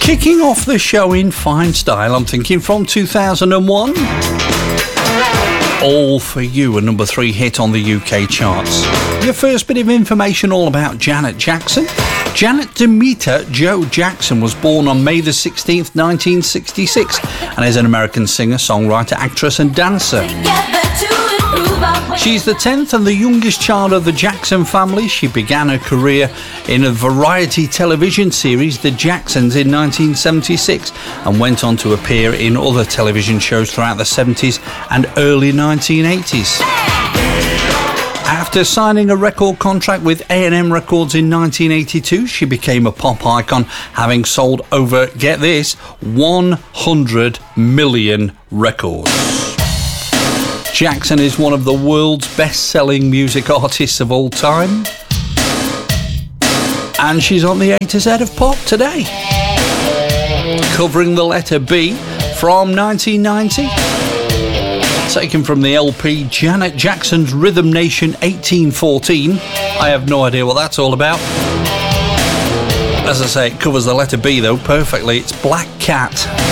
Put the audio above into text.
Kicking off the show in fine style, I'm thinking from 2001. All For You, a number 3 hit on the UK charts. Your first bit of information all about Janet Jackson. Janet Demeter Jo Jackson was born on May the 16th, 1966, and is an American singer, songwriter, actress and dancer. She's the 10th and the youngest child of the Jackson family. She began her career in a variety television series, The Jacksons, in 1976, and went on to appear in other television shows throughout the 70s and early 1980s. After signing a record contract with A&M Records in 1982, she became a pop icon, having sold over, get this, 100 million records. Jackson is one of the world's best-selling music artists of all time. And she's on the A to Z of pop today. Covering the letter B from 1990. Taken from the LP Janet Jackson's Rhythm Nation 1814. I have no idea what that's all about. As I say, it covers the letter B though perfectly. It's Black Cat.